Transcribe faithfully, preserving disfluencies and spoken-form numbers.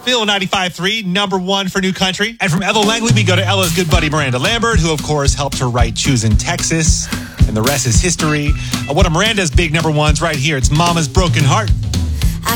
Phil ninety-five point three, number one for New Country. And from Ella Langley, we go to Ella's good buddy Miranda Lambert, who, of course, helped her write Choosing Texas. And the rest is history. Uh, one of Miranda's big number ones right here. It's Mama's Broken Heart.